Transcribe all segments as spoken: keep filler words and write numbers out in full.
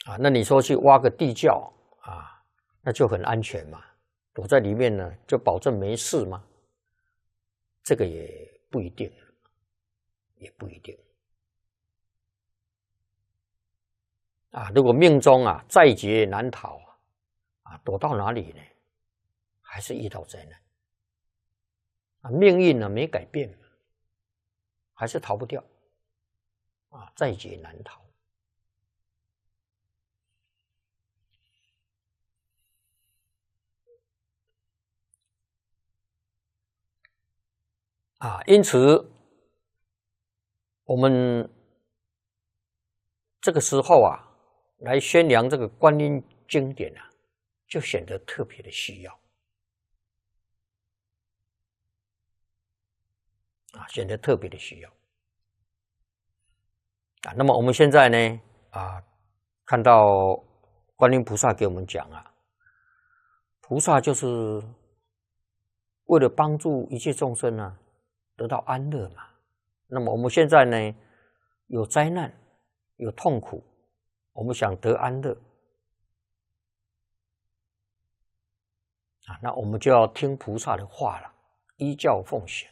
啊，那你说去挖个地窖啊，那就很安全嘛，躲在里面呢，就保证没事吗？这个也不一定，也不一定。啊，如果命中啊在劫难逃啊，躲到哪里呢？还是遇到灾难啊？命运呢没改变，还是逃不掉啊，在劫难逃。啊，因此我们这个时候啊，来宣扬这个观音经典啊，就显得特别的需要啊，显得特别的需要啊。那么我们现在呢啊，看到观音菩萨给我们讲啊，菩萨就是为了帮助一切众生啊得到安乐嘛。那么我们现在呢有灾难，有痛苦，我们想得安乐啊，那我们就要听菩萨的话了，依教奉行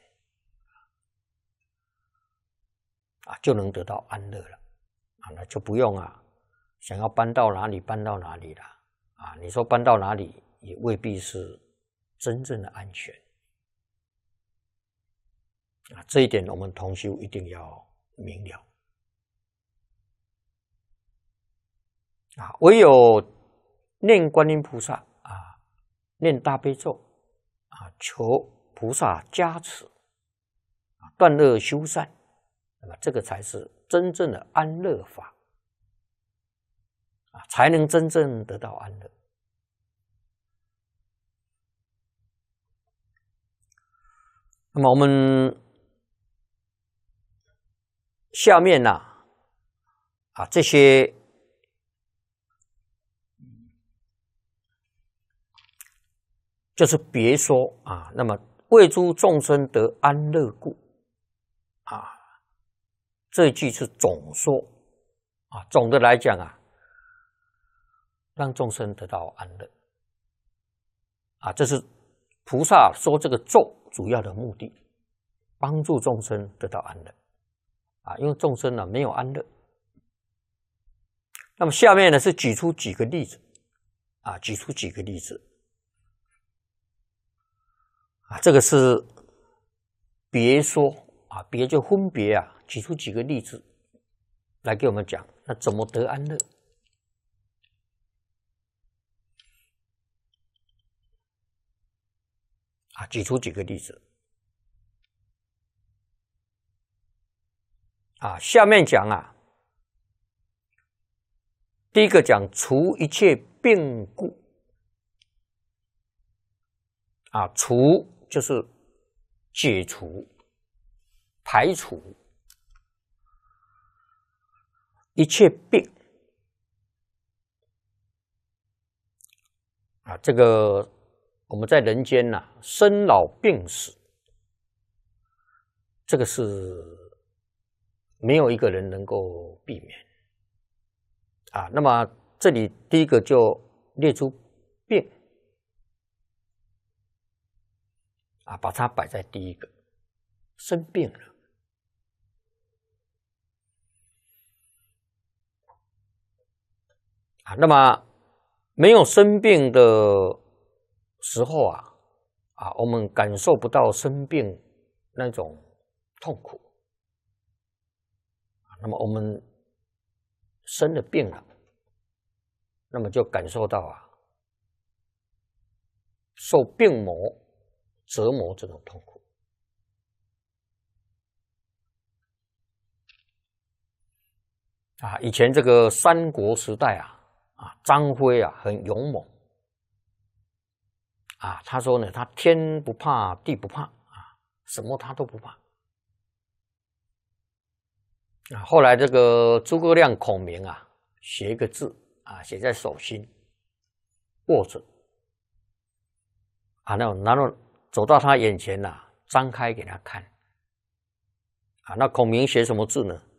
啊，就能得到安乐了啊，那就不用啊想要搬到哪里搬到哪里了啊。你说搬到哪里也未必是真正的安全啊，这一点我们同修一定要明了啊。唯有念观音菩萨啊，念大悲咒啊，求菩萨加持啊，断恶修善，那么这个才是真正的安乐法啊，才能真正得到安乐。那么我们下面呢 啊, 啊这些就是别说啊，那么为诸众生得安乐故啊，这一句是总说啊，总的来讲啊，让众生得到安乐啊，这是菩萨说这个咒主要的目的，帮助众生得到安乐啊，因为众生呢没有安乐。那么下面呢是举出几个例子啊，举出几个例子啊，这个是别说啊，别就分别啊，举出几个例子来给我们讲，那怎么得安乐啊？举出几个例子啊，下面讲啊，第一个讲除一切病故啊，除就是解除、排除一切病啊，这个我们在人间呐、啊，生老病死，这个是没有一个人能够避免啊。那么这里第一个就列出病啊，把它摆在第一个，生病了啊。那么没有生病的时候啊，啊，我们感受不到生病那种痛苦。那么我们生了病了，那么就感受到啊，受病魔折磨这种痛苦啊。以前这个三国时代啊，啊，张飞啊很勇猛啊，他说呢，他天不怕地不怕啊，什么他都不怕啊。后来这个诸葛亮孔明啊，写一个字啊，写在手心握着啊，那然后走到他眼前呐、啊，张开给他看啊。那孔明写什么字呢？